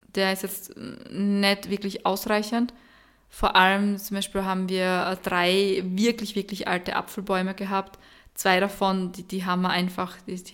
der ist jetzt nicht wirklich ausreichend. Vor allem zum Beispiel haben wir 3 wirklich, wirklich alte Apfelbäume gehabt. 2 davon, die haben wir einfach,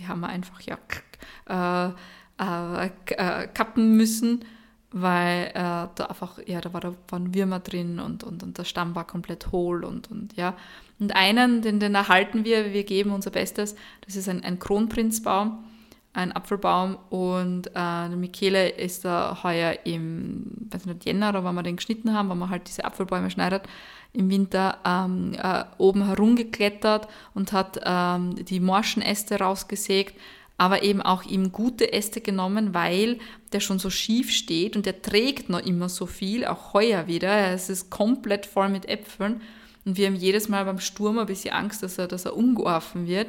kappen müssen, weil da einfach, da waren Würmer drin und der Stamm war komplett hohl und ja. Und einen, den erhalten wir geben unser Bestes, das ist ein Kronprinzbaum, ein Apfelbaum, und der Michele ist da heuer im, weiß nicht, Jänner, oder wann wir den geschnitten haben, wenn man halt diese Apfelbäume schneidet, im Winter oben herumgeklettert und hat die morschen Äste rausgesägt, aber eben auch ihm gute Äste genommen, weil der schon so schief steht und der trägt noch immer so viel, auch heuer wieder. Es ist komplett voll mit Äpfeln und wir haben jedes Mal beim Sturm ein bisschen Angst, dass er umgeworfen wird.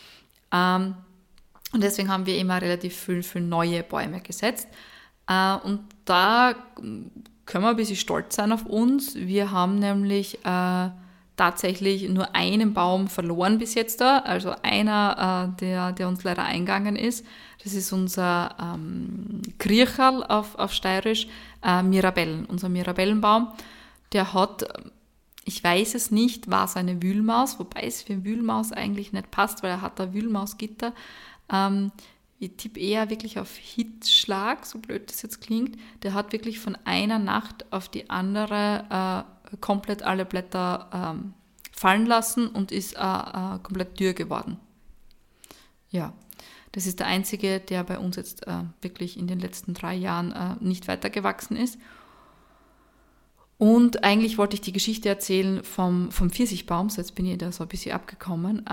Und deswegen haben wir immer relativ viel neue Bäume gesetzt. Und da können wir ein bisschen stolz sein auf uns. Wir haben nämlich tatsächlich nur einen Baum verloren bis jetzt da. Also einer, der uns leider eingegangen ist. Das ist unser Kriercherl auf Steirisch, Mirabellen. Unser Mirabellenbaum, der hat, ich weiß es nicht, war es eine Wühlmaus, wobei es für eine Wühlmaus eigentlich nicht passt, weil er hat ein Wühlmausgitter. Ich tippe eher wirklich auf Hitzschlag, so blöd das jetzt klingt. Der hat wirklich von einer Nacht auf die andere komplett alle Blätter fallen lassen und ist komplett dürr geworden. Ja, das ist der einzige, der bei uns jetzt wirklich in den letzten 3 Jahren nicht weitergewachsen ist. Und eigentlich wollte ich die Geschichte erzählen vom Pfirsichbaum, so jetzt bin ich da so ein bisschen abgekommen.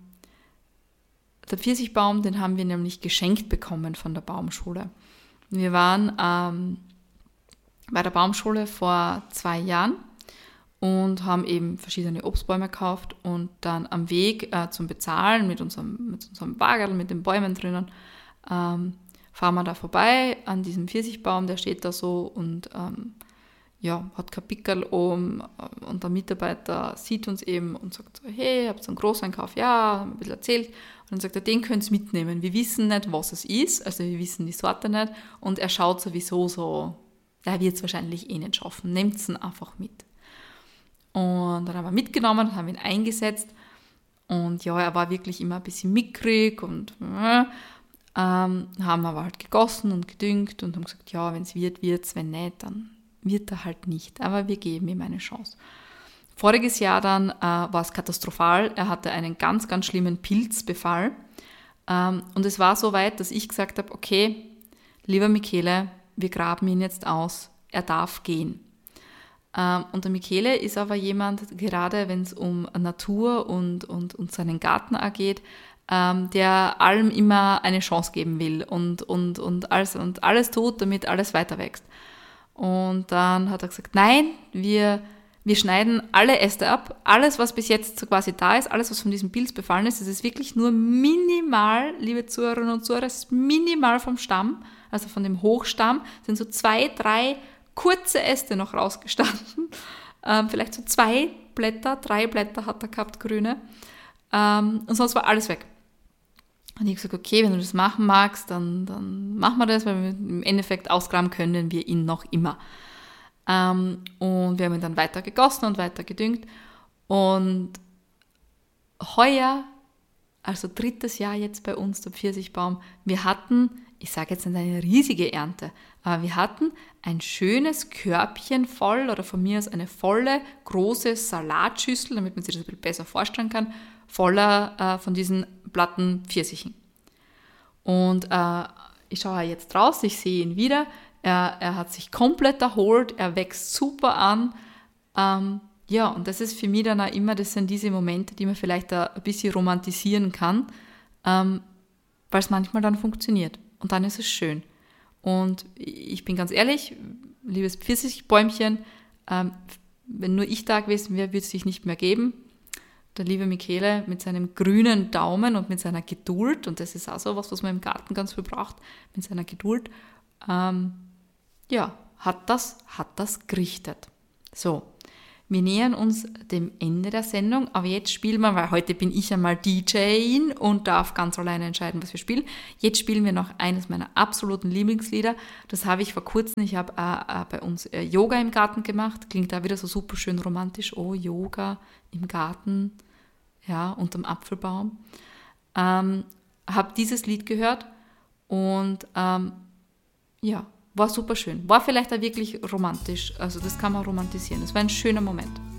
Der Pfirsichbaum, den haben wir nämlich geschenkt bekommen von der Baumschule. Wir waren bei der Baumschule vor 2 Jahren und haben eben verschiedene Obstbäume gekauft und dann am Weg zum Bezahlen mit unserem Wagerl, mit den Bäumen drinnen, fahren wir da vorbei an diesem Pfirsichbaum, der steht da so und hat kein Pickerl oben, und der Mitarbeiter sieht uns eben und sagt so, hey, habt ihr einen Großeinkauf? Ja, haben ein bisschen erzählt. Und dann sagt er, den könnt ihr mitnehmen. Wir wissen nicht, was es ist, also wir wissen die Sorte nicht, und er schaut sowieso so, der wird es wahrscheinlich eh nicht schaffen, nehmt ihn einfach mit. Und dann haben wir mitgenommen, haben ihn eingesetzt, und ja, er war wirklich immer ein bisschen mickrig und haben aber halt gegossen und gedüngt und haben gesagt, ja, wenn es wird's, wenn nicht, dann wird er halt nicht, aber wir geben ihm eine Chance. Voriges Jahr dann war es katastrophal. Er hatte einen ganz, ganz schlimmen Pilzbefall. Und es war so weit, dass ich gesagt habe, okay, lieber Michele, wir graben ihn jetzt aus. Er darf gehen. Und der Michele ist aber jemand, gerade wenn es um Natur und seinen Garten geht, der allem immer eine Chance geben will und alles tut, damit alles weiter wächst. Und dann hat er gesagt, nein, wir schneiden alle Äste ab, alles, was bis jetzt so quasi da ist, alles, was von diesem Pilz befallen ist, das ist wirklich nur minimal, liebe Zuhörerinnen und Zuhörer, es ist minimal vom Stamm, also von dem Hochstamm, sind so 2, 3 kurze Äste noch rausgestanden, vielleicht so 2 Blätter, 3 Blätter hat er gehabt, grüne, und sonst war alles weg. Und ich habe gesagt, okay, wenn du das machen magst, dann machen wir das, weil wir im Endeffekt ausgraben können wir ihn noch immer. Und wir haben ihn dann weiter gegossen und weiter gedüngt. Und heuer, also 3. Jahr jetzt bei uns, der Pfirsichbaum, wir hatten, ich sage jetzt nicht eine riesige Ernte, aber wir hatten ein schönes Körbchen voll, oder von mir aus eine volle, große Salatschüssel, damit man sich das ein bisschen besser vorstellen kann, voller von diesen Platten Pfirsichen. Und ich schaue jetzt raus, ich sehe ihn wieder, er hat sich komplett erholt, er wächst super an. Und das ist für mich dann auch immer, das sind diese Momente, die man vielleicht ein bisschen romantisieren kann, weil es manchmal dann funktioniert. Und dann ist es schön. Und ich bin ganz ehrlich, liebes Pfirsichbäumchen, wenn nur ich da gewesen wäre, würde es sich nicht mehr geben. Der liebe Michele mit seinem grünen Daumen und mit seiner Geduld, und das ist auch so was man im Garten ganz viel braucht, mit seiner Geduld, hat das gerichtet. So, Wir nähern uns dem Ende der Sendung, aber jetzt spielen wir, weil heute bin ich einmal DJ und darf ganz alleine entscheiden, was wir spielen. Jetzt spielen wir noch eines meiner absoluten Lieblingslieder. Das habe ich vor kurzem, ich habe bei uns Yoga im Garten gemacht. Klingt da wieder so super schön romantisch. Oh, Yoga im Garten, ja, unterm Apfelbaum. Habe dieses Lied gehört und ja, war super schön. War vielleicht auch wirklich romantisch. Also das kann man romantisieren. Das war ein schöner Moment.